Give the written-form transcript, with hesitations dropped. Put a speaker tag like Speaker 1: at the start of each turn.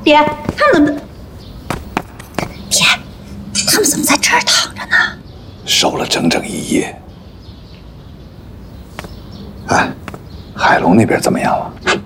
Speaker 1: 爹，他们怎么？爹，他们怎么在这儿躺着呢？
Speaker 2: 守了整整1夜。哎，海龙那边怎么样了？